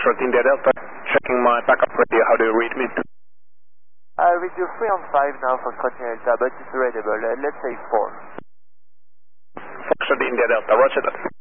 Foxtrot India Delta, checking my backup radio. How do you read me? I read you 3 on 5 now for Continental Delta, but it's readable. Let's say 4. Foxtrot India Delta, roger that.